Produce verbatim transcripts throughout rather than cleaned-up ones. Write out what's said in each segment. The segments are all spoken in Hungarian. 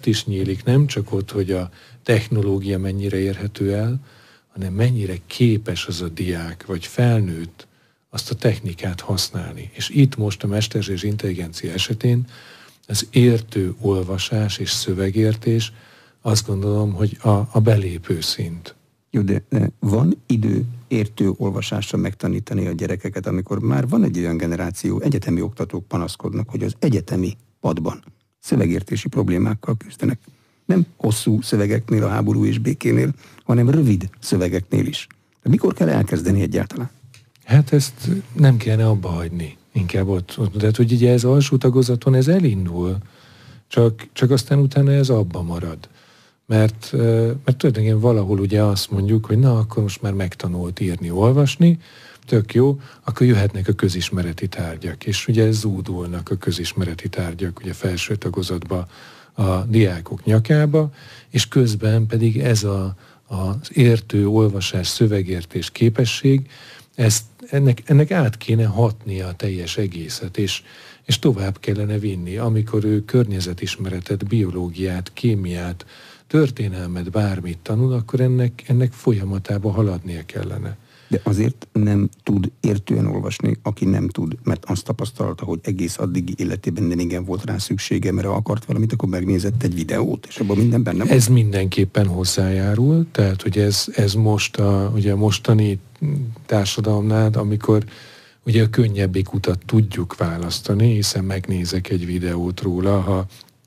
ott is nyílik, nem csak ott, hogy a technológia mennyire érhető el, hanem mennyire képes az a diák, vagy felnőtt azt a technikát használni. És itt most a mesterséges intelligencia esetén az értő olvasás és szövegértés azt gondolom, hogy a, a belépő szint. Jó, de van idő értő olvasásra megtanítani a gyerekeket, amikor már van egy olyan generáció, egyetemi oktatók panaszkodnak, hogy az egyetemi padban szövegértési problémákkal küzdenek. Nem hosszú szövegeknél a háború és békénél, hanem rövid szövegeknél is. De mikor kell elkezdeni egyáltalán? Hát ezt nem kellene abba hagyni. Inkább ott. Tehát, hogy ugye ez alsó tagozaton ez elindul, csak, csak aztán utána ez abba marad. Mert, mert tulajdonképpen valahol ugye azt mondjuk, hogy na, akkor most már megtanult írni, olvasni, tök jó, akkor jöhetnek a közismereti tárgyak. És ugye zúdulnak a közismereti tárgyak ugye felső tagozatba a diákok nyakába, és közben pedig ez a, az értő, olvasás, szövegértés képesség, ezt, ennek, ennek át kéne hatnia a teljes egészet, és, és tovább kellene vinni, amikor ő környezetismeretet, biológiát, kémiát, történelmet, bármit tanul, akkor ennek, ennek folyamatába haladnia kellene. De azért nem tud értően olvasni, aki nem tud, mert azt tapasztalta, hogy egész addigi életében nem igen volt rá szüksége, mert ha akart valamit, akkor megnézett egy videót, és abban minden benne volt. Ez mindenképpen hozzájárul, tehát hogy ez, ez most a, ugye a mostani társadalomnál, amikor ugye a könnyebbik utat tudjuk választani, hiszen megnézek egy videót róla, ha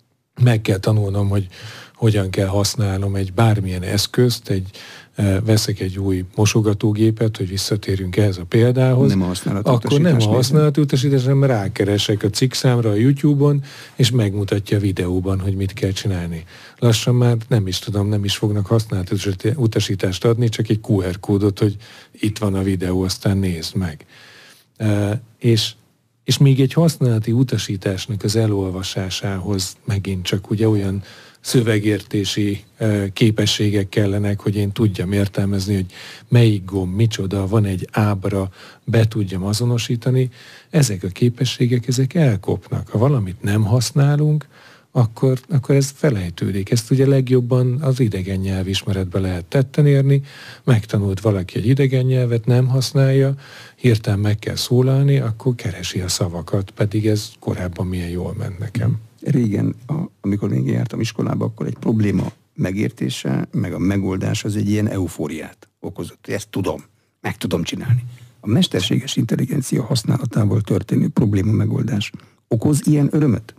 meg kell tanulnom, hogy hogyan kell használnom egy bármilyen eszközt, egy, e, veszek egy új mosogatógépet, hogy visszatérjünk ehhez a példához, nem a akkor nem a használati utasítás, hanem rákeresek a cikk számra a YouTube-on, és megmutatja a videóban, hogy mit kell csinálni. Lassan már nem is tudom, nem is fognak használati utasítást adni, csak egy kú er kódot, hogy itt van a videó, aztán nézd meg. E, és És még egy használati utasításnak az elolvasásához megint csak ugye olyan szövegértési képességek kellenek, hogy én tudjam értelmezni, hogy melyik gomb, micsoda, van egy ábra, be tudjam azonosítani. Ezek a képességek, ezek elkopnak. Ha valamit nem használunk, akkor, akkor ez felejtődik. Ezt ugye legjobban az idegen nyelvismeretbe lehet tetten érni. Megtanult valaki egy idegen nyelvet, nem használja, hirtelen meg kell szólalni, akkor keresi a szavakat, pedig ez korábban milyen jól ment nekem. Régen, a, amikor még jártam iskolába, akkor egy probléma megértése, meg a megoldás az egy ilyen eufóriát okozott. Ezt tudom, meg tudom csinálni. A mesterséges intelligencia használatával történő probléma megoldás okoz ilyen örömöt?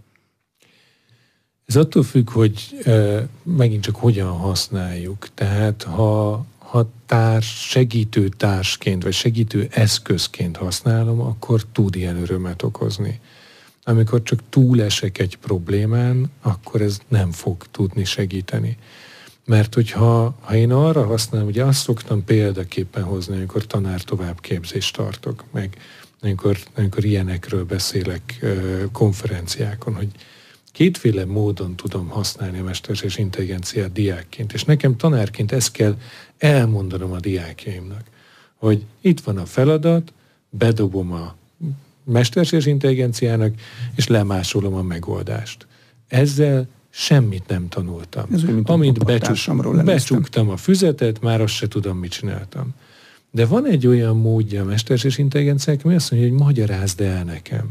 Ez attól függ, hogy e, megint csak hogyan használjuk. Tehát ha, ha társ, segítő társként, vagy segítő eszközként használom, akkor tud ilyen örömet okozni. Amikor csak túlesek egy problémán, akkor ez nem fog tudni segíteni. Mert hogyha ha én arra használom, ugye azt szoktam példaképpen hozni, amikor tanár továbbképzést tartok, meg amikor, amikor ilyenekről beszélek konferenciákon, hogy kétféle módon tudom használni a mesterséges intelligenciát diákként, és nekem tanárként ezt kell elmondanom a diákjaimnak, hogy itt van a feladat, bedobom a mesterséges intelligenciának, és lemásolom a megoldást. Ezzel semmit nem tanultam. Ez olyan, amint becsuk, becsuktam a füzetet, már azt se tudom, mit csináltam. De van egy olyan módja a mesterséges intelligenciának, ami azt mondja, hogy magyarázd el nekem.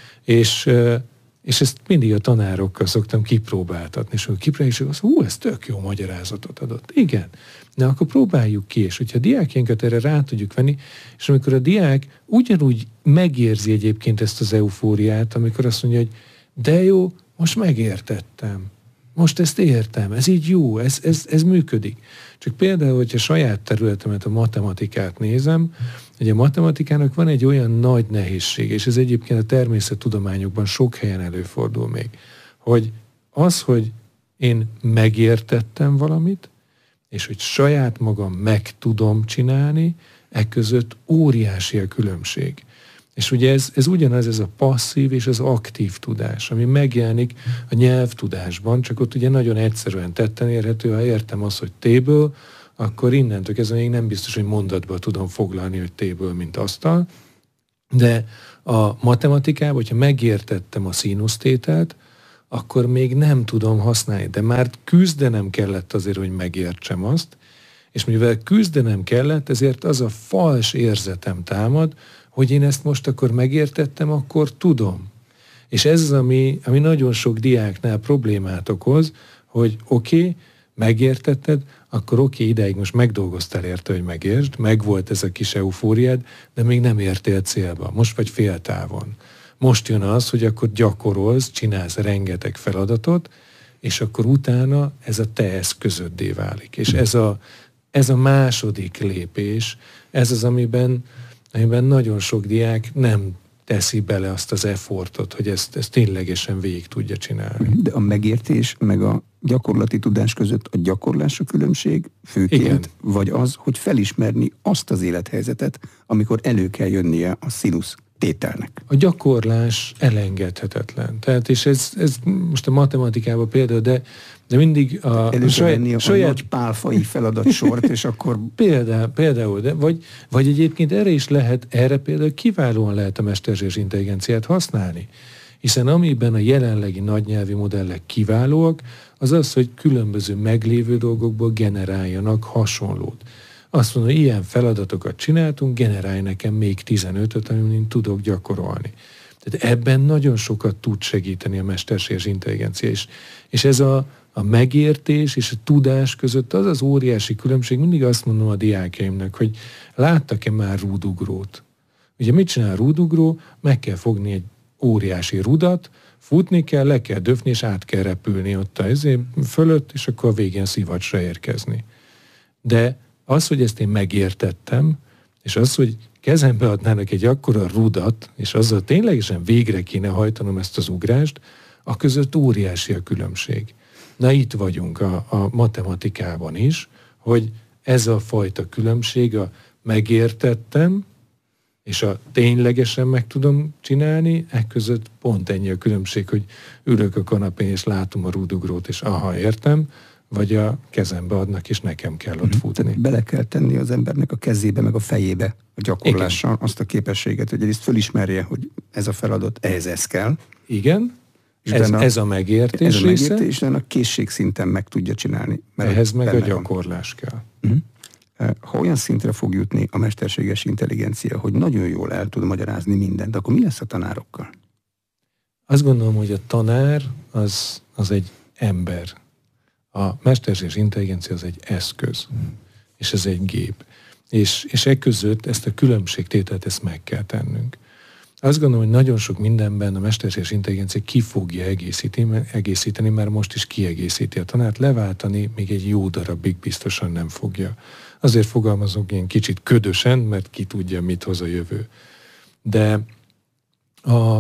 És És ezt mindig a tanárokkal szoktam kipróbáltatni, és akkor kipróbáljuk, és azt hú, ez tök jó magyarázatot adott. Igen, de akkor próbáljuk ki, és hogyha a diákjainkat erre rá tudjuk venni, és amikor a diák ugyanúgy megérzi egyébként ezt az eufóriát, amikor azt mondja, hogy de jó, most megértettem, most ezt értem, ez így jó, ez, ez, ez működik. Csak például, hogyha saját területemet, a matematikát nézem, hogy a matematikának van egy olyan nagy nehézség, és ez egyébként a természettudományokban sok helyen előfordul még, hogy az, hogy én megértettem valamit, és hogy saját magam meg tudom csinálni, e között óriási a különbség. És ugye ez, ez ugyanaz, ez a passzív és az aktív tudás, ami megjelenik a nyelvtudásban, csak ott ugye nagyon egyszerűen tetten érhető, ha értem azt, hogy table, akkor innentől kezdve még nem biztos, hogy mondatba tudom foglalni, hogy table, mint asztal, de a matematikában, hogyha megértettem a színusztételt, akkor még nem tudom használni, de már küzdenem kellett azért, hogy megértsem azt, és mivel küzdenem kellett, ezért az a fals érzetem támad, hogy én ezt most akkor megértettem, akkor tudom. És ez az, ami, ami nagyon sok diáknál problémát okoz, hogy oké, okay, megértetted, akkor oké, okay, ideig most megdolgoztál érte, hogy megértsd, megvolt ez a kis eufóriád, de még nem értél célba, most vagy féltávon. Most jön az, hogy akkor gyakorolsz, csinálsz rengeteg feladatot, és akkor utána ez a te eszközöddé válik. És ez a, ez a második lépés, ez az, amiben, amiben nagyon sok diák nem teszi bele azt az effortot, hogy ezt, ezt ténylegesen végig tudja csinálni. De a megértés meg a gyakorlati tudás között a gyakorlás a különbség főként, igen, vagy az, hogy felismerni azt az élethelyzetet, amikor elő kell jönnie a színusz tételnek. A gyakorlás elengedhetetlen. Tehát, és ez, ez most a matematikában például, de, de mindig a, a saját, a saját nagy pálfai feladatsort, és akkor... Például, például de, vagy, vagy egyébként erre is lehet, erre például kiválóan lehet a mesterséges intelligenciát használni. Hiszen amiben a jelenlegi nagynyelvi modellek kiválóak, az az, hogy különböző meglévő dolgokból generáljanak hasonlót. Azt mondom, hogy ilyen feladatokat csináltunk, generálj nekem még tizenötöt, amin tudok gyakorolni. Tehát ebben nagyon sokat tud segíteni a mesterséges intelligencia is. És ez a, a megértés és a tudás között az az óriási különbség, mindig azt mondom a diákjaimnak, hogy láttak-e már rúdugrót? Ugye mit csinál a rúdugró? Meg kell fogni egy óriási rudat, futni kell, le kell döfni, és át kell repülni ott az fölött, és akkor a végén szivacsra érkezni. De az, hogy ezt én megértettem, és az, hogy kezembe adnának egy akkora rudat, és azzal ténylegesen végre kéne hajtanom ezt az ugrást, a között óriási a különbség. Na itt vagyunk a, a matematikában is, hogy ez a fajta különbség, a megértettem, és a ténylegesen meg tudom csinálni, e között pont ennyi a különbség, hogy ülök a kanapén, és látom a rúdugrót, és aha, értem, vagy a kezembe adnak, és nekem kell ott futni. Tehát bele kell tenni az embernek a kezébe, meg a fejébe a gyakorlással, igen, azt a képességet, hogy egyrészt fölismerje, hogy ez a feladat, ehhez ez kell. Igen, ez, a, ez a megértés ez a megértés, és a készség szinten meg tudja csinálni. Ehhez meg a gyakorlás van. Kell. Uh-huh. Ha olyan szintre fog jutni a mesterséges intelligencia, hogy nagyon jól el tud magyarázni mindent, akkor mi lesz a tanárokkal? Azt gondolom, hogy a tanár az, az egy ember. A mesterséges intelligencia az egy eszköz, és ez egy gép. És, és e között ezt a különbségtételt ezt meg kell tennünk. Azt gondolom, hogy nagyon sok mindenben a mesterséges intelligencia ki fogja egészíteni, egészíteni, mert most is kiegészíti a tanárt, leváltani még egy jó darabig biztosan nem fogja. Azért fogalmazunk ilyen kicsit ködösen, mert ki tudja, mit hoz a jövő. De a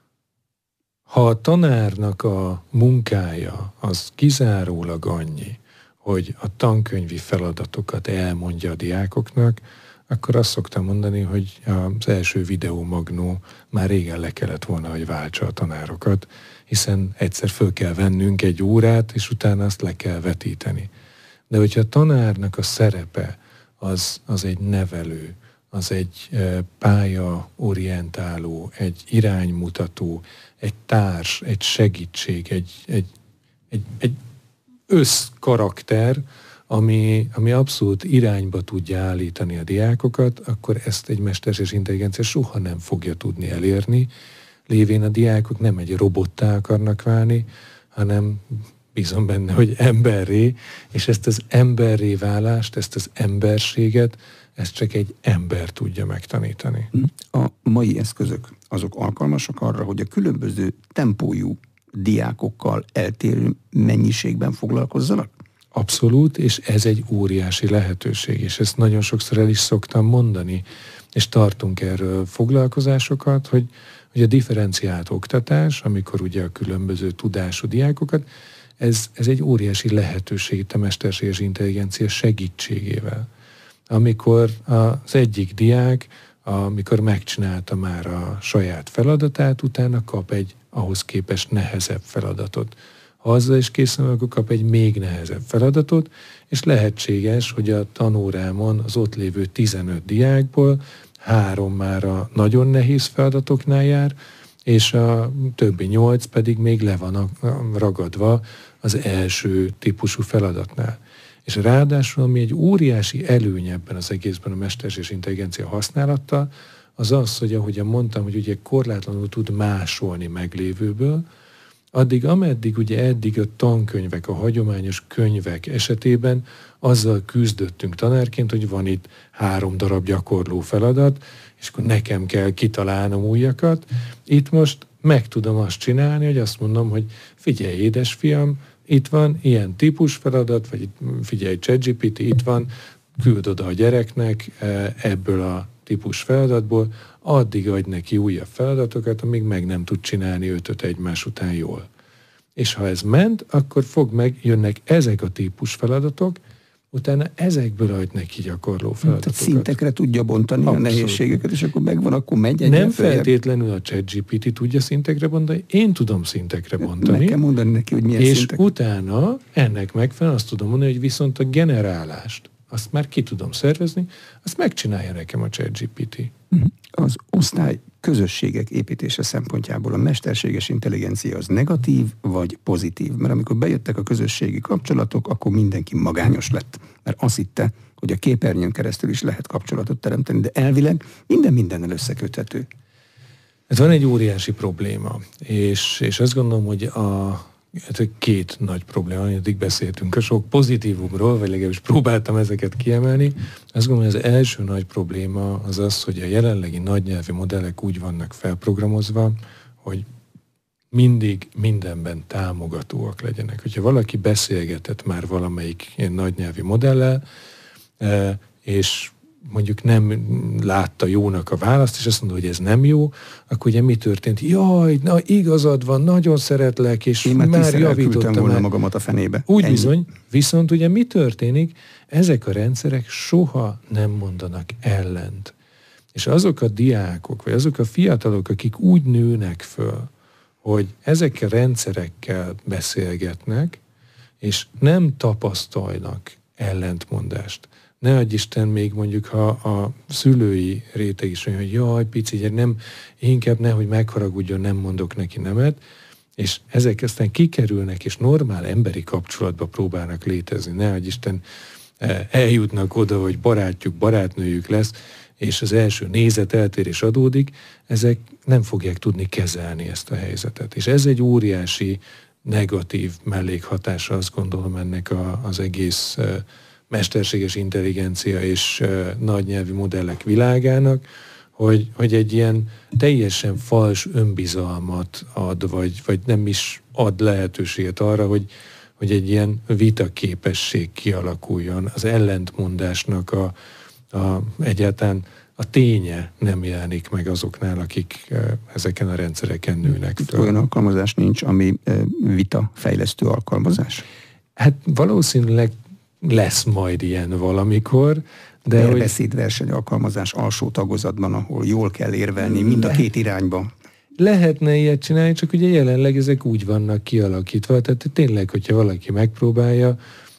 Ha a tanárnak a munkája az kizárólag annyi, hogy a tankönyvi feladatokat elmondja a diákoknak, akkor azt szoktam mondani, hogy az első videómagnó már régen le kellett volna, hogy váltsa a tanárokat, hiszen egyszer föl kell vennünk egy órát, és utána azt le kell vetíteni. De hogyha a tanárnak a szerepe az, az egy nevelő, az egy pályaorientáló, egy iránymutató, egy társ, egy segítség, egy, egy, egy, egy összkarakter, ami, ami abszolút irányba tudja állítani a diákokat, akkor ezt egy mesterséges intelligencia soha nem fogja tudni elérni, lévén a diákok nem egy robottá akarnak válni, hanem bízom benne, hogy emberré, és ezt az emberré válást, ezt az emberséget, ezt csak egy ember tudja megtanítani. A mai eszközök azok alkalmasak arra, hogy a különböző tempójú diákokkal eltérő mennyiségben foglalkozzanak? Abszolút, és ez egy óriási lehetőség, és ezt nagyon sokszor el is szoktam mondani, és tartunk erről foglalkozásokat, hogy, hogy a differenciált oktatás, amikor ugye a különböző tudású diákokat, ez, ez egy óriási lehetőség a mesterséges intelligencia segítségével. Amikor az egyik diák, amikor megcsinálta már a saját feladatát, utána kap egy ahhoz képest nehezebb feladatot. Ha azzal is készen, akkor kap egy még nehezebb feladatot, és lehetséges, hogy a tanórámon az ott lévő tizenöt diákból három már a nagyon nehéz feladatoknál jár, és a többi nyolc pedig még le van ragadva az első típusú feladatnál. És ráadásul, ami egy óriási előny ebben az egészben a mesterséges intelligencia használattal, az az, hogy ahogyan mondtam, hogy ugye korlátlanul tud másolni meglévőből, addig, ameddig ugye eddig a tankönyvek, a hagyományos könyvek esetében azzal küzdöttünk tanárként, hogy van itt három darab gyakorló feladat, és akkor nekem kell kitalálnom újakat. Itt most meg tudom azt csinálni, hogy azt mondom, hogy figyelj, édesfiam, itt van ilyen típus feladat, vagy figyelj, ChatGPT, itt van, küld oda a gyereknek ebből a típus feladatból, addig adj neki újabb feladatokat, amíg meg nem tud csinálni ötöt egymás után jól. És ha ez ment, akkor fog meg, jönnek ezek a típus feladatok, utána ezekből adj neki gyakorló feladatokat. Tehát szintekre tudja bontani Abszolút. A nehézségeket, és akkor megvan, akkor megy egy. Nem feltétlenül a ChatGPT tudja szintekre bontani, én tudom szintekre bontani. Meg kell mondani neki, hogy milyen és szintek. És utána ennek megfelelően azt tudom mondani, hogy viszont a generálást, azt már ki tudom szervezni, azt megcsinálja nekem a ChatGPT. Az osztály közösségek építése szempontjából a mesterséges intelligencia az negatív vagy pozitív? Mert amikor bejöttek a közösségi kapcsolatok, akkor mindenki magányos lett. Mert azt hitte, hogy a képernyőn keresztül is lehet kapcsolatot teremteni, de elvileg minden mindennel összeköthető. Ez van egy óriási probléma, és, és azt gondolom, hogy a két nagy probléma, eddig beszéltünk a sok pozitívumról, vagy legalábbis próbáltam ezeket kiemelni. Azt gondolom, hogy az első nagy probléma az az, hogy a jelenlegi nagynyelvi modellek úgy vannak felprogramozva, hogy mindig mindenben támogatóak legyenek. Hogyha valaki beszélgetett már valamelyik ilyen nagynyelvi modellel, és mondjuk nem látta jónak a választ, és azt mondta, hogy ez nem jó, akkor ugye mi történt? Jaj, na igazad van, nagyon szeretlek, és én már, már javítottam volna magamat a fenébe. Úgy Ennyi. Bizony, viszont ugye mi történik? Ezek a rendszerek soha nem mondanak ellent. És azok a diákok, vagy azok a fiatalok, akik úgy nőnek föl, hogy ezek a rendszerekkel beszélgetnek, és nem tapasztalnak ellentmondást. Ne adj Isten, még mondjuk, ha a szülői réteg is olyan, hogy jaj, pici gyerek, nem, inkább nehogy megharagudjon, nem mondok neki nemet, és ezek aztán kikerülnek, és normál emberi kapcsolatba próbálnak létezni. Ne adj Isten, eljutnak oda, hogy barátjuk, barátnőjük lesz, és az első nézeteltérés adódik, ezek nem fogják tudni kezelni ezt a helyzetet. És ez egy óriási negatív mellékhatása, azt gondolom, ennek a, az egész mesterséges intelligencia és uh, nagynyelvi modellek világának, hogy, hogy egy ilyen teljesen fals önbizalmat ad, vagy, vagy nem is ad lehetőséget arra, hogy, hogy egy ilyen vitaképesség kialakuljon. Az ellentmondásnak a, a, egyáltalán a ténye nem jelenik meg azoknál, akik uh, ezeken a rendszereken nőnek föl. Olyan alkalmazás nincs, ami uh, vitafejlesztő alkalmazás? Hát valószínűleg lesz majd ilyen valamikor, de Párbeszédverseny alkalmazás alsó tagozatban, ahol jól kell érvelni mind a két irányba. Lehetne ilyet csinálni, csak ugye jelenleg ezek úgy vannak kialakítva, tehát tényleg, hogyha valaki megpróbálja,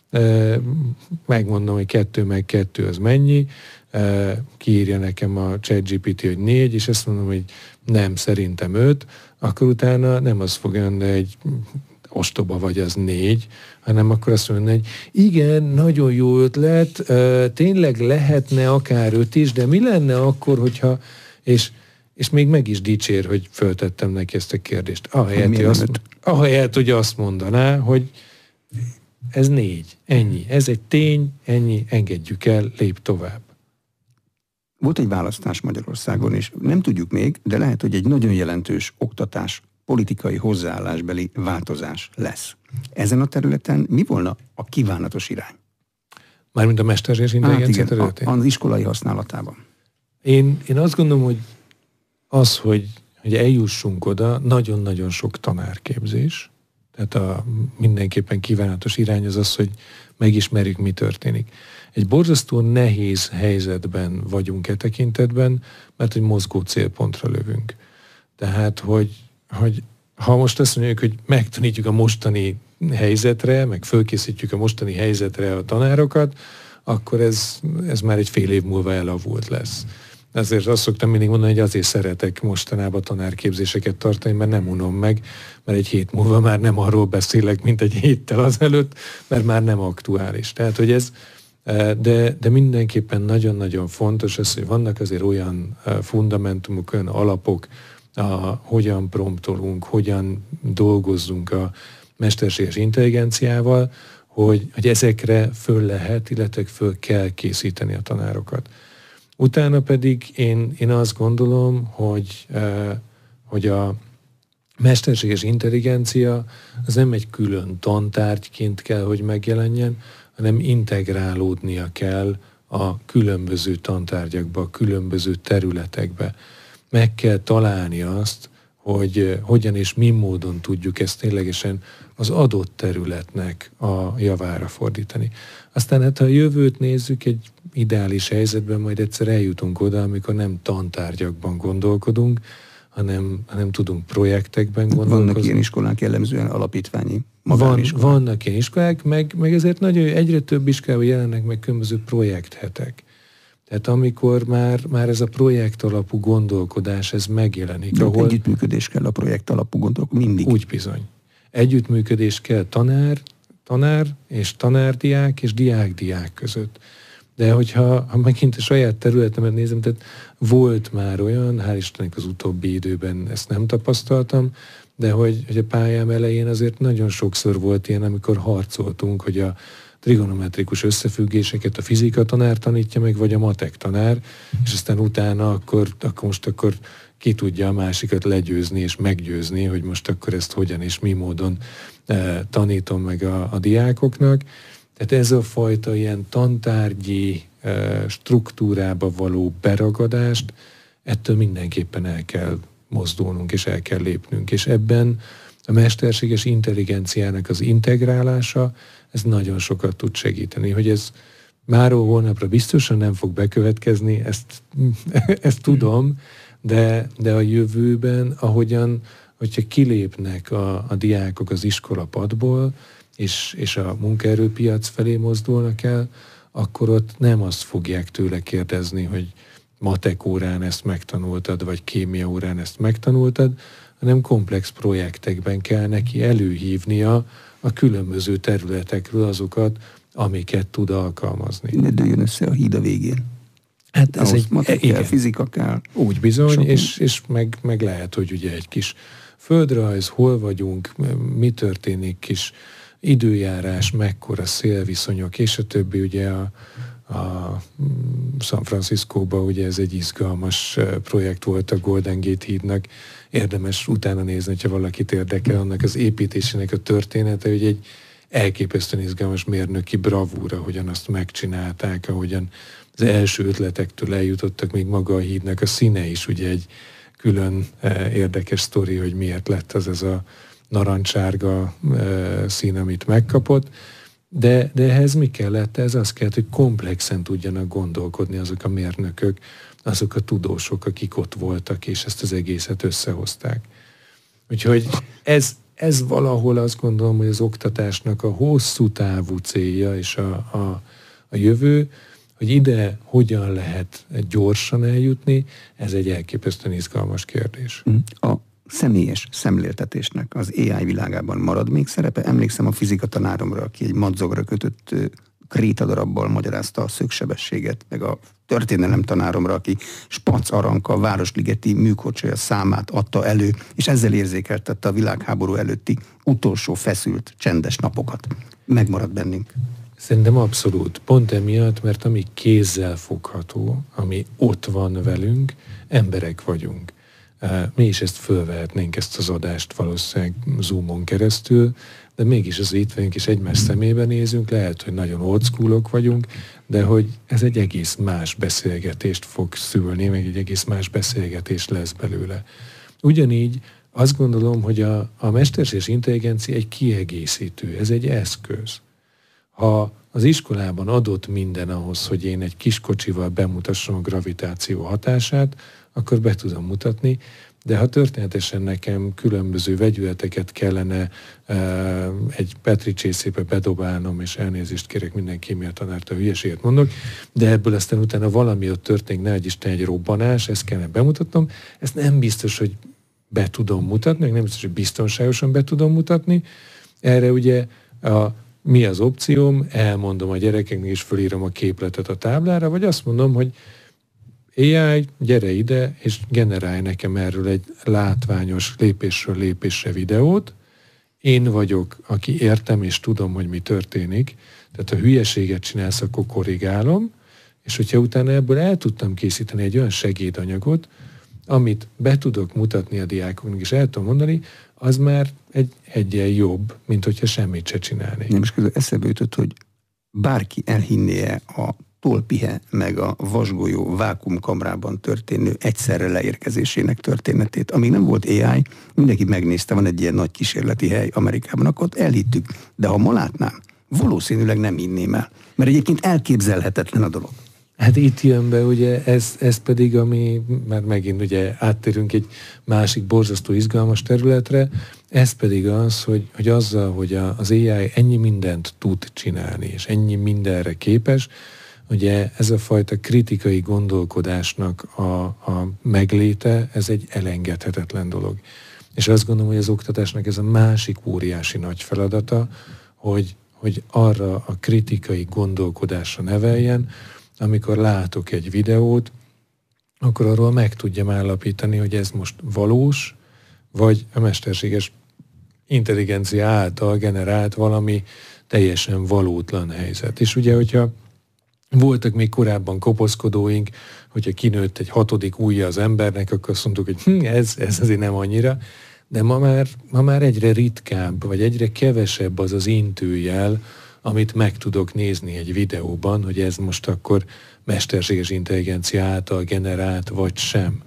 megmondom, hogy kettő meg kettő az mennyi, kiírja nekem a ChatGPT, hogy négy, és azt mondom, hogy nem, szerintem öt, akkor utána nem az fog jönni, egy ostoba vagy, az négy, hanem akkor azt mondja, hogy igen, nagyon jó ötlet, tényleg lehetne akár öt is, de mi lenne akkor, hogyha, és, és még meg is dicsér, hogy föltettem neki ezt a kérdést. Ahelyett, hogy azt, ahelyett, hogy azt mondaná, hogy ez négy, ennyi, ez egy tény, ennyi, engedjük el, lép tovább. Volt egy választás Magyarországon, és nem tudjuk még, de lehet, hogy egy nagyon jelentős oktatás, politikai hozzáállásbeli változás lesz. Ezen a területen mi volna a kívánatos irány? Mármint a mesterséges intelligencia hát területén? Az iskolai használatában. Én, én azt gondolom, hogy az, hogy, hogy eljussunk oda, nagyon-nagyon sok tanárképzés. Tehát a mindenképpen kívánatos irány az az, hogy megismerjük, mi történik. Egy borzasztó nehéz helyzetben vagyunk e tekintetben, mert hogy mozgó célpontra lövünk. Tehát, hogy hogy ha most azt mondjuk, hogy megtanítjuk a mostani helyzetre, meg fölkészítjük a mostani helyzetre a tanárokat, akkor ez, ez már egy fél év múlva elavult lesz. Ezért azt szoktam mindig mondani, hogy azért szeretek mostanában tanárképzéseket tartani, mert nem unom meg, mert egy hét múlva már nem arról beszélek, mint egy héttel azelőtt, mert már nem aktuális. Tehát, hogy ez, de, de mindenképpen nagyon-nagyon fontos az, hogy vannak azért olyan fundamentumok, olyan alapok, a, hogyan promptolunk, hogyan dolgozzunk a mesterséges intelligenciával, hogy, hogy ezekre föl lehet, illetve föl kell készíteni a tanárokat. Utána pedig én, én azt gondolom, hogy, eh, hogy a mesterséges intelligencia az nem egy külön tantárgyként kell, hogy megjelenjen, hanem integrálódnia kell a különböző tantárgyakba, a különböző területekbe. Meg kell találni azt, hogy hogyan és mi módon tudjuk ezt ténylegesen az adott területnek a javára fordítani. Aztán hát, ha a jövőt nézzük, egy ideális helyzetben majd egyszer eljutunk oda, amikor nem tantárgyakban gondolkodunk, hanem, hanem tudunk projektekben gondolkozni. Vannak ilyen iskolák, jellemzően alapítványi Van, vannak ilyen iskolák, meg, meg ezért nagyon egyre több iskolában jelennek meg különböző projekthetek. Tehát amikor már, már ez a projekt alapú gondolkodás, ez megjelenik. De ahol együttműködés kell a projekt alapú gondolkodás, mindig. Úgy bizony. Együttműködés kell tanár, tanár és tanárdiák és diák-diák között. De hogyha ha megint a saját területemet nézem, tehát volt már olyan, hál' Istennek az utóbbi időben ezt nem tapasztaltam, de hogy, hogy a pályám elején azért nagyon sokszor volt ilyen, amikor harcoltunk, hogy a trigonometrikus összefüggéseket a fizika tanár tanítja meg, vagy a matek tanár, és aztán utána akkor, akkor most akkor ki tudja a másikat legyőzni és meggyőzni, hogy most akkor ezt hogyan és mi módon eh, tanítom meg a, a diákoknak. Tehát ez a fajta ilyen tantárgyi eh, struktúrába való beragadást, ettől mindenképpen el kell mozdulnunk és el kell lépnünk. És ebben a mesterséges intelligenciának az integrálása, ez nagyon sokat tud segíteni. Hogy ez máról holnapra biztosan nem fog bekövetkezni, ezt, ezt tudom, de, de a jövőben, ahogyan, hogyha kilépnek a, a diákok az iskolapadból, és, és a munkaerőpiac felé mozdulnak el, akkor ott nem azt fogják tőle kérdezni, hogy matek órán ezt megtanultad, vagy kémia órán ezt megtanultad, hanem komplex projektekben kell neki előhívnia a különböző területekről azokat, amiket tud alkalmazni. Ne dőljön össze a híd a végén. Hát ez egy matek kell, fizika kell. Úgy bizony, és, és meg, meg lehet, hogy ugye egy kis földrajz, hol vagyunk, mi történik, kis időjárás, mekkora szélviszonyok, és a többi, ugye a, a San Franciscóban ugye ez egy izgalmas projekt volt a Golden Gate hídnak. Érdemes utána nézni, hogyha valakit érdekel, annak az építésének a története, hogy egy elképesztően izgalmas mérnöki bravúra, hogyan azt megcsinálták, ahogyan az első ötletektől eljutottak, még maga a hídnak a színe is ugye egy külön érdekes sztori, hogy miért lett az ez a narancsárga szín, amit megkapott. De, de ehhez mi kellett? Ez az kellett, hogy komplexen tudjanak gondolkodni azok a mérnökök, azok a tudósok, akik ott voltak, és ezt az egészet összehozták. Úgyhogy ez, ez valahol azt gondolom, hogy az oktatásnak a hosszú távú célja és a, a, a jövő, hogy ide hogyan lehet gyorsan eljutni, ez egy elképesztően izgalmas kérdés. A személyes szemléltetésnek az á i világában marad még szerepe? Emlékszem a fizika tanáromra, aki egy madzagra kötött krétadarabbal magyarázta a szögsebességet, meg a történelem tanáromra, aki Spac Aranka a városligeti műkorcsolya számát adta elő, és ezzel érzékeltette a világháború előtti utolsó feszült, csendes napokat. Megmarad bennünk. Szerintem abszolút. Pont emiatt, mert ami kézzel fogható, ami ott van velünk, emberek vagyunk. Mi is ezt fölvehetnénk, ezt az adást valószínűleg Zoomon keresztül, de mégis az itt vagyunk, és egymás szemébe nézünk, lehet, hogy nagyon old schoolok vagyunk, de hogy ez egy egész más beszélgetést fog szülni, meg egy egész más beszélgetés lesz belőle. Ugyanígy azt gondolom, hogy a, a mesterséges intelligencia egy kiegészítő, ez egy eszköz. Ha az iskolában adott minden ahhoz, hogy én egy kis kocsival bemutassam a gravitáció hatását, akkor be tudom mutatni, de ha történetesen nekem különböző vegyületeket kellene uh, egy Petri csészébe bedobálnom, és elnézést kérek mindenki, miért tanárt a hülyeséget mondok, de ebből aztán utána valami ott történik, ne egy Isten, egy robbanás, ezt kellene bemutatnom, ezt nem biztos, hogy be tudom mutatni, nem biztos, hogy biztonságosan be tudom mutatni. Erre ugye a, mi az opcióm, elmondom a gyerekeknek, és fölírom a képletet a táblára, vagy azt mondom, hogy á i, gyere ide, és generálj nekem erről egy látványos lépésről lépésre videót. Én vagyok, aki értem és tudom, hogy mi történik. Tehát ha hülyeséget csinálsz, akkor korrigálom, és hogyha utána ebből el tudtam készíteni egy olyan segédanyagot, amit be tudok mutatni a diákoknak, és el tudom mondani, az már egy egyen jobb, mint hogyha semmit se csinálnék. Nem, és közben eszembe jutott, hogy bárki elhinné-e a tolpihe meg a vasgolyó vákuumkamrában történő egyszerre leérkezésének történetét. Amíg nem volt á i, mindenki megnézte, van egy ilyen nagy kísérleti hely Amerikában, akkor ott elhittük. De ha ma látnám, valószínűleg nem hinném el. Mert egyébként elképzelhetetlen a dolog. Hát itt jön be, ugye, ez, ez pedig, ami, már megint ugye áttérünk egy másik borzasztó izgalmas területre, ez pedig az, hogy, hogy azzal, hogy a, az á i ennyi mindent tud csinálni, és ennyi mindenre képes, ugye ez a fajta kritikai gondolkodásnak a, a megléte, ez egy elengedhetetlen dolog. És azt gondolom, hogy az oktatásnak ez a másik óriási nagy feladata, hogy, hogy arra a kritikai gondolkodásra neveljen, amikor látok egy videót, akkor arról meg tudjam állapítani, hogy ez most valós, vagy a mesterséges intelligencia által generált valami teljesen valótlan helyzet. És ugye, hogyha voltak még korábban kopozkodóink, hogyha kinőtt egy hatodik ujja az embernek, akkor azt mondtuk, hogy hm, ez, ez azért nem annyira, de ma már, ma már egyre ritkább, vagy egyre kevesebb az az intőjel, amit meg tudok nézni egy videóban, hogy ez most akkor mesterséges intelligencia által generált, vagy sem.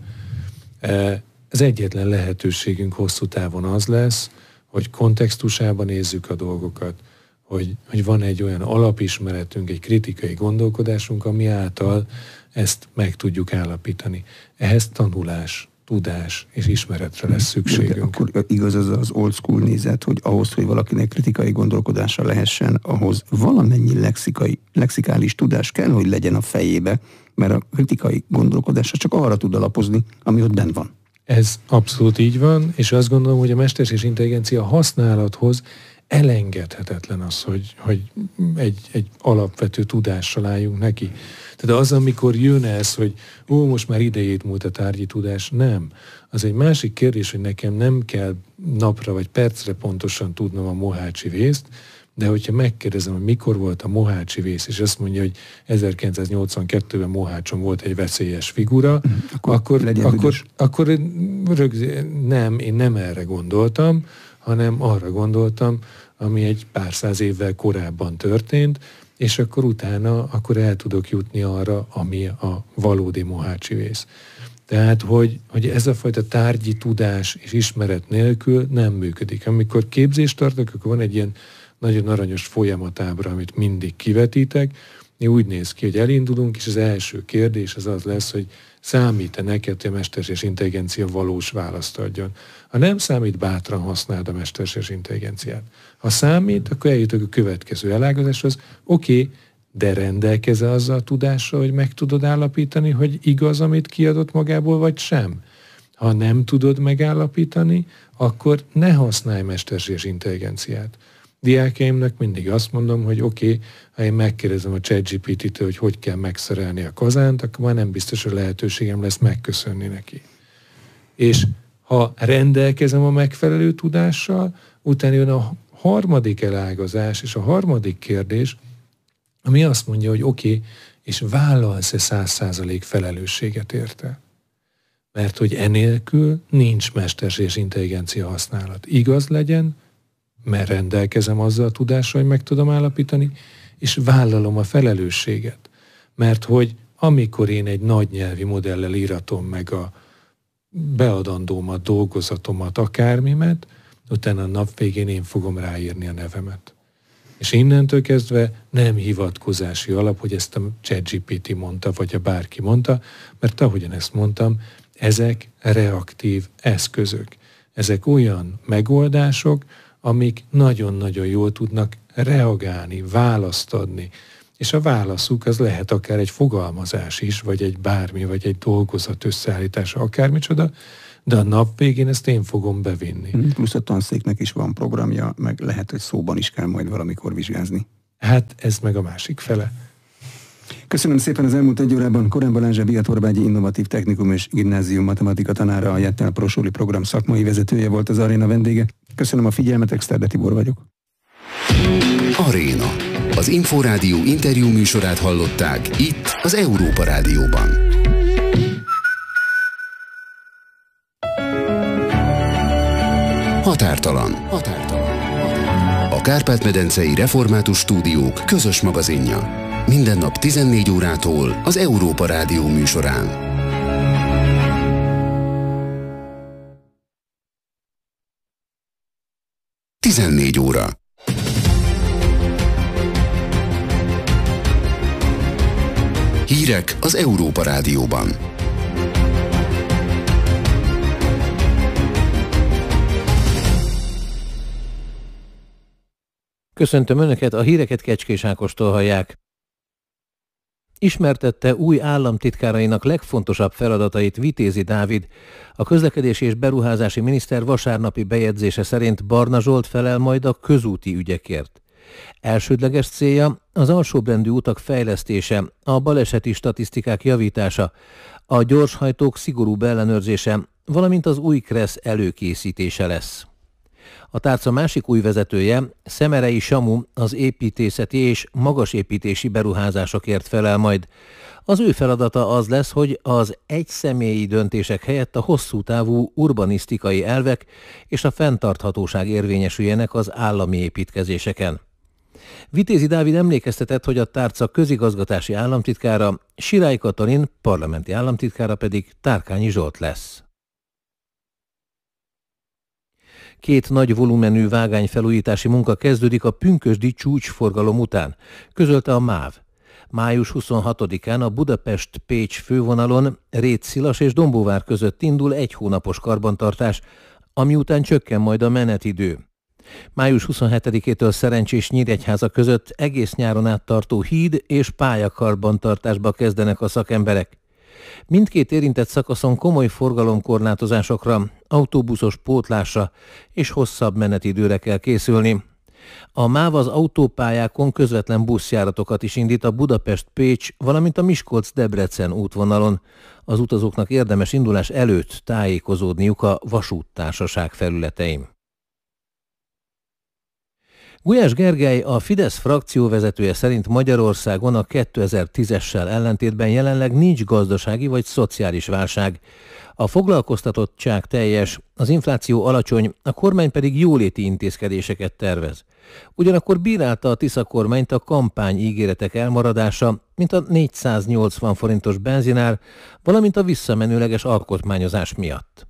Ez egyetlen lehetőségünk hosszú távon az lesz, hogy kontextusában nézzük a dolgokat, hogy, hogy van egy olyan alapismeretünk, egy kritikai gondolkodásunk, ami által ezt meg tudjuk állapítani. Ehhez tanulás, tudás és ismeretre lesz szükségünk. De akkor igaz az az old school nézet, hogy ahhoz, hogy valakinek kritikai gondolkodása lehessen, ahhoz valamennyi lexikai, lexikális tudás kell, hogy legyen a fejébe, mert a kritikai gondolkodása csak arra tud alapozni, ami ott benn van. Ez abszolút így van, és azt gondolom, hogy a mesterséges intelligencia használathoz elengedhetetlen az, hogy, hogy egy, egy alapvető tudással álljunk neki. Tehát az, amikor jön ez, hogy ó, most már idejét múlt a tárgyi tudás, nem. Az egy másik kérdés, hogy nekem nem kell napra vagy percre pontosan tudnom a mohácsi vészt, de hogyha megkérdezem, hogy mikor volt a mohácsi vész, és azt mondja, hogy ezerkilencszáznyolcvankettőben Mohácson volt egy veszélyes figura, akkor, akkor, akkor, akkor rögzít, nem, én nem erre gondoltam, hanem arra gondoltam, ami egy pár száz évvel korábban történt, és akkor utána akkor el tudok jutni arra, ami a valódi mohácsi vész. Tehát, hogy, hogy ez a fajta tárgyi tudás és ismeret nélkül nem működik. Amikor képzést tartok, akkor van egy ilyen nagyon aranyos folyamatábra, amit mindig kivetítek. Úgy néz ki, hogy elindulunk, és az első kérdés az az lesz, hogy számít-e neked, hogy a mesterséges intelligencia valós választ adjon. Ha nem számít, bátran használd a mesterséges intelligenciát. Ha számít, akkor eljutok a következő elágazáshoz. Oké, okay, de rendelkeze azzal a tudással, hogy meg tudod állapítani, hogy igaz, amit kiadott magából, vagy sem. Ha nem tudod megállapítani, akkor ne használj mesterséges intelligenciát. Diákjaimnak mindig azt mondom, hogy oké, okay, ha én megkérdezem a ChatGPT-től, hogy hogy kell megszerelni a kazánt, akkor már nem biztos, hogy lehetőségem lesz megköszönni neki. És ha rendelkezem a megfelelő tudással, utána jön a harmadik elágazás, és a harmadik kérdés, ami azt mondja, hogy oké, okay, és vállalsz-e száz százalék felelősséget érte? Mert hogy enélkül nincs mesterséges intelligencia használat. Igaz legyen, mert rendelkezem azzal a tudással, hogy meg tudom állapítani, és vállalom a felelősséget. Mert hogy amikor én egy nagy nyelvi modellel íratom meg a beadandómat, dolgozatomat, akármimet, utána a nap végén én fogom ráírni a nevemet. És innentől kezdve nem hivatkozási alap, hogy ezt a ChatGPT mondta, vagy a bárki mondta, mert ahogyan ezt mondtam, ezek reaktív eszközök. Ezek olyan megoldások, amik nagyon-nagyon jól tudnak reagálni, választ adni. És a válaszuk az lehet akár egy fogalmazás is, vagy egy bármi, vagy egy dolgozat összeállítása, akármicsoda, de a nap végén ezt én fogom bevinni. Plusz a tanszéknek is van programja, meg lehet, hogy szóban is kell majd valamikor vizsgázni. Hát ez meg a másik fele. Köszönöm szépen az elmúlt egy órában. Korán Balázs, a Bihatorbágyi Innovatív Technikum és Gimnázium matematika tanára, a Jettel Prosuli program szakmai vezetője volt az Aréna vendége. Köszönöm a figyelmet, Exterde Tibor vagyok. Aréna. Az Inforádió interjú műsorát hallották itt az Európa Rádióban. Határtalan. Határtalan. A Kárpát-medencei Református Stúdiók közös magazinja. Minden nap tizennégy órától az Európa Rádió műsorán. tizennégy óra. Hírek az Európa Rádióban. Köszöntöm Önöket, a híreket Kecskés Ákostól hallják. Ismertette új államtitkárainak legfontosabb feladatait Vitézi Dávid. A közlekedési és beruházási miniszter vasárnapi bejegyzése szerint Barna Zsolt felel majd a közúti ügyekért. Elsődleges célja az alsóbrendű utak fejlesztése, a baleseti statisztikák javítása, a gyorshajtók szigorúbb ellenőrzése, valamint az új KRESZ előkészítése lesz. A tárca másik új vezetője, Szemerei Samu, az építészeti és magasépítési beruházásokért felel majd. Az ő feladata az lesz, hogy az egyszemélyi döntések helyett a hosszú távú urbanisztikai elvek és a fenntarthatóság érvényesüljenek az állami építkezéseken. Vitézi Dávid emlékeztetett, hogy a tárca közigazgatási államtitkára, Sirály Katalin parlamenti államtitkára pedig Tárkányi Zsolt lesz. Két nagy volumenű vágányfelújítási munka kezdődik a pünkösdi csúcsforgalom után, közölte a MÁV. május huszonhatodikán a Budapest-Pécs fővonalon Rétszilas és Dombóvár között indul egy hónapos karbantartás, ami után csökken majd a menetidő. május huszonhetedikétől Szerencsés Nyíregyháza között egész nyáron át tartó híd és pályakarbantartásba kezdenek a szakemberek. Mindkét érintett szakaszon komoly forgalomkorlátozásokra, autóbuszos pótlásra és hosszabb menetidőre kell készülni. A MÁV az autópályákon közvetlen buszjáratokat is indít a Budapest-Pécs, valamint a Miskolc-Debrecen útvonalon. Az utazóknak érdemes indulás előtt tájékozódniuk a vasúttársaság felületein. Gulyás Gergely, a Fidesz frakcióvezetője szerint Magyarországon a kétezer-tízessel ellentétben jelenleg nincs gazdasági vagy szociális válság. A foglalkoztatottság teljes, az infláció alacsony, a kormány pedig jóléti intézkedéseket tervez. Ugyanakkor bírálta a Tisza kormányt a kampány ígéretek elmaradása, mint a négyszáznyolcvan forintos benzinár, valamint a visszamenőleges alkotmányozás miatt.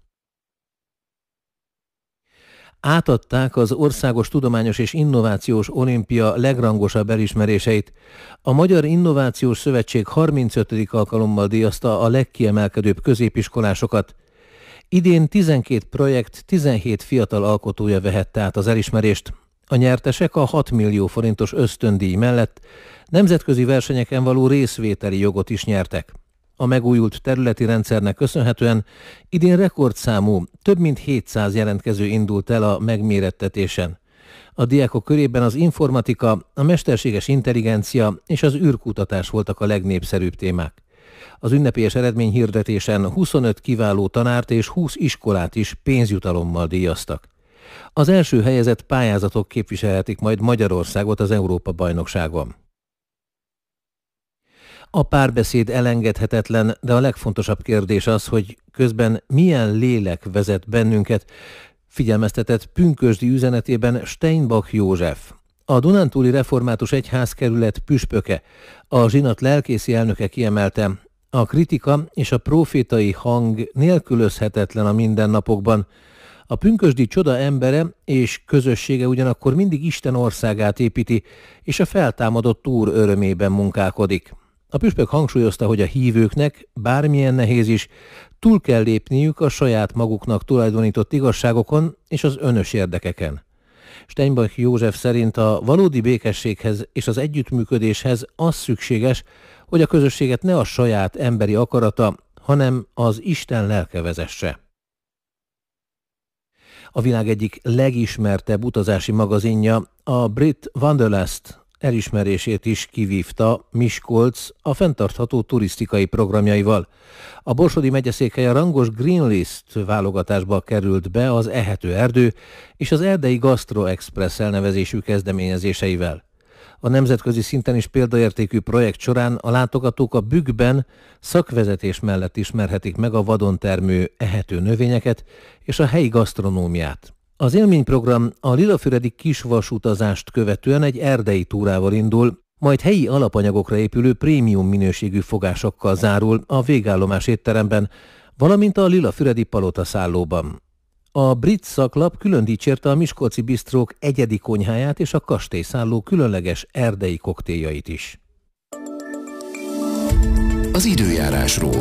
Átadták az Országos Tudományos és Innovációs Olimpia legrangosabb elismeréseit. A Magyar Innovációs Szövetség harmincötödik alkalommal díjazta a legkiemelkedőbb középiskolásokat. Idén tizenkét projekt, tizenhét fiatal alkotója vehette át az elismerést. A nyertesek a hat millió forintos ösztöndíj mellett nemzetközi versenyeken való részvételi jogot is nyertek. A megújult területi rendszernek köszönhetően idén rekordszámú, több mint hétszáz jelentkező indult el a megmérettetésen. A diákok körében az informatika, a mesterséges intelligencia és az űrkutatás voltak a legnépszerűbb témák. Az ünnepélyes eredményhirdetésen huszonöt kiváló tanárt és húsz iskolát is pénzjutalommal díjaztak. Az első helyezett pályázatok képviselhetik majd Magyarországot az Európa-bajnokságon. A párbeszéd elengedhetetlen, de a legfontosabb kérdés az, hogy közben milyen lélek vezet bennünket, figyelmeztetett pünkösdi üzenetében Steinbach József. A Dunántúli Református Egyházkerület püspöke, a zsinat lelkészi elnöke kiemelte, a kritika és a profétai hang nélkülözhetetlen a mindennapokban. A pünkösdi csoda embere és közössége ugyanakkor mindig Isten országát építi, és a feltámadott Úr örömében munkálkodik. A püspök hangsúlyozta, hogy a hívőknek, bármilyen nehéz is, túl kell lépniük a saját maguknak tulajdonított igazságokon és az önös érdekeken. Steinbach József szerint a valódi békességhez és az együttműködéshez az szükséges, hogy a közösséget ne a saját emberi akarata, hanem az Isten lelke vezesse. A világ egyik legismertebb utazási magazinja, a Brit Wanderlust elismerését is kivívta Miskolc a fenntartható turisztikai programjaival. A Borsodi megyeszékhely a rangos Green List válogatásba került be az Ehető Erdő és az Erdei Gastro Express elnevezésű kezdeményezéseivel. A nemzetközi szinten is példaértékű projekt során a látogatók a Bükkben szakvezetés mellett ismerhetik meg a vadon termő ehető növényeket és a helyi gasztronómiát. Az élményprogram a lilafüredi kisvasutazást követően egy erdei túrával indul, majd helyi alapanyagokra épülő prémium minőségű fogásokkal zárul a végállomás étteremben, valamint a lilafüredi palotaszállóban. A brit szaklap külön dicsérte a miskolci bisztrók egyedi konyháját és a kastélyszálló különleges erdei koktéljait is. Az időjárásról.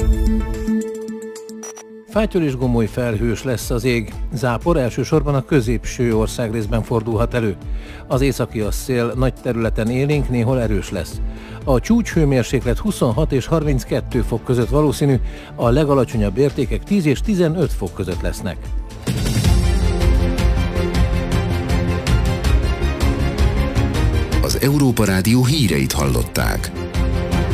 Fátyol és gomoly felhős lesz az ég, zápor elsősorban a középső országrészben fordulhat elő. Az északi a szél nagy területen élénk, néhol erős lesz. A csúcshőmérséklet huszonhat és harminckettő fok között valószínű, a legalacsonyabb értékek tíz és tizenöt fok között lesznek. Az Európa Rádió híreit hallották.